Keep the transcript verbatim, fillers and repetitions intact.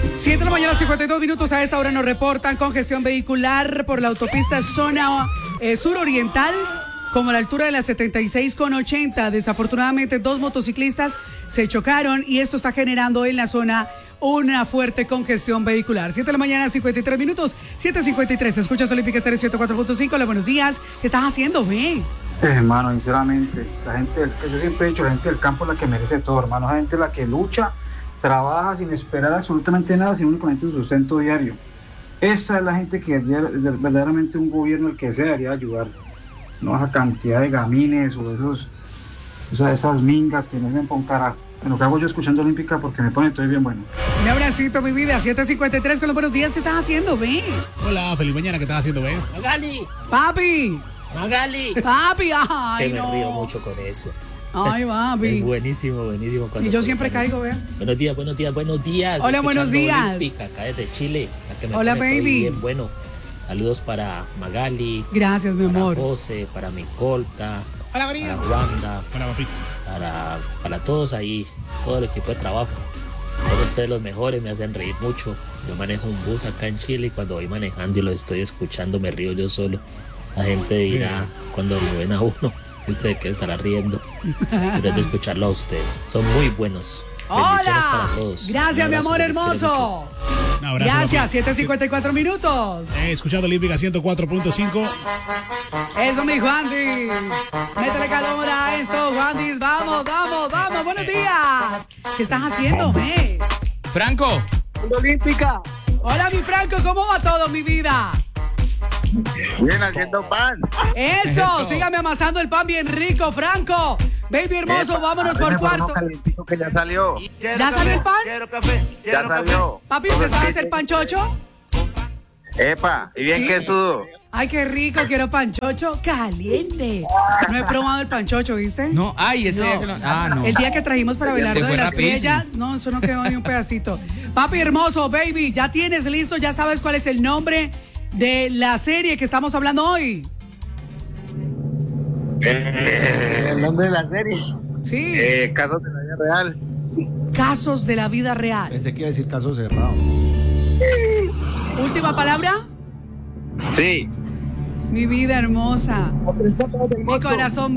siete de la mañana, cincuenta y dos minutos. A esta hora nos reportan congestión vehicular por la autopista zona eh, suroriental, como a la altura de la setenta y seis con ochenta. Desafortunadamente, dos motociclistas se chocaron y esto está generando en la zona una fuerte congestión vehicular. siete de la mañana, cincuenta y tres minutos. siete cincuenta y tres. Escuchas Olímpica Estéreo ciento cuatro punto cinco. Hola, buenos días. ¿Qué estás haciendo, ve? Eh, hermano, sinceramente, la gente, del, yo siempre he dicho, la gente del campo es la que merece todo, hermano. La gente es la que lucha, trabaja sin esperar absolutamente nada, sino únicamente su sustento diario. Esa es la gente que verdaderamente un gobierno, el que sea, debería ayudar. No esa cantidad de gamines o esos, esas, esas mingas que no me ponen cara. En lo que hago yo escuchando Olímpica porque me pone todo bien bueno. Un abracito, mi vida. siete cincuenta y tres con los buenos días. ¿Qué estás haciendo, ve? Hola, feliz mañana. ¿Qué estás haciendo, ve? Magali. Papi. Magali. Papi, ay, Te me no. río mucho con eso. Ay, papi. Es buenísimo, buenísimo. Y yo siempre caigo, ve. Buenos días, buenos días, buenos días. Hola, buenos días. Olímpica, acá desde Chile. La que me Hola, pone todo baby. bien bueno. Saludos para Magali. Gracias, mi amor. Para José, para mi colta. Hola, María. Para Wanda. Hola, papi. Para, para todos ahí, todo el equipo de trabajo. Todos ustedes los mejores, me hacen reír mucho. Yo manejo un bus acá en Chile y cuando voy manejando y los estoy escuchando me río yo solo. La gente dirá, cuando lo ven a uno, ¿usted qué estará riendo? Pero es de escucharlo a ustedes. Son muy buenos. Bendiciones Hola. para todos. Gracias, Un mi abrazo, amor que les quiero hermoso. Un abrazo. Gracias, papi. siete cincuenta y cuatro minutos. Eh, escuchando Olímpica ciento cuatro punto cinco. Eso, mi Juandis. Métele calor a esto, Juandis. Vamos, vamos, vamos. Buenos días. ¿Qué estás haciendo, me? Franco. Olímpica. Hola, mi Franco. ¿Cómo va todo, mi vida? Bien, haciendo pan. Eso, Eso. sígame amasando el pan bien rico, Franco. Baby hermoso, Epa, vámonos a ver, por pero cuarto. no calentico que ya salió. ¿Ya salió el pan? Quiero café, Ya quiero café. salió. Papi, ¿usted sabe hacer panchocho? Epa, y bien Sí. quesudo. Ay, qué rico, quiero panchocho caliente. No he probado el panchocho, ¿viste? No, ay, ese No. día que no. Ah, no. El día que trajimos para Belardo Se de fue las rapidísimo. Estrellas, no, eso no quedó ni un pedacito. Papi hermoso, baby, ¿ya tienes listo? ¿Ya sabes cuál es el nombre de la serie que estamos hablando hoy? Eh, el nombre de la serie. Sí, Eh, Casos de la vida real. Casos de la vida real. Pensé que iba a decir caso cerrado. Última palabra. Sí. Mi vida hermosa. Mi corazón